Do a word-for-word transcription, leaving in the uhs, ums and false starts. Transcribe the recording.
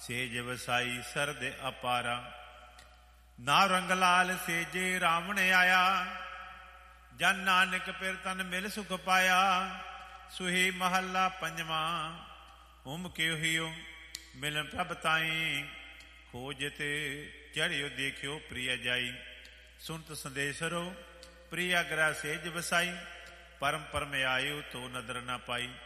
ਸੇਜ ਵਸਾਈ ਸਰਦ ਅਪਾਰਾ। ਨਾ ਰੰਗ ਲਾਲ ਸੇਜੇ ਰਾਵਣ ਆਇਆ, ਜਨ ਨਾਨਕ ਪਿਰ ਤਨ ਮਿਲ ਸੁਖ ਪਾਇਆ। ਸੁਹੀ ਮਹੱਲਾ ਪੰਜਵਾਂ। ਹੁਮ ਕਿਉ ਹਿਉ ਮਿਲਨ ਪ੍ਰਭ ਤਾਈ, ਖੋਜਤ ਚੜਿਓ ਦੇਖਿਓ ਪ੍ਰਿਆ ਜਾਈ। ਸੁਨਤ ਸੰਦੇਸਰੋ ਪ੍ਰਿਆ ਗ੍ਰਹਿ ਸੇਜ ਵਸਾਈ, ਪਰਮ ਪਰਮ ਆਇਓ ਤੋ ਨਦਰ ਨਾ ਪਾਈ।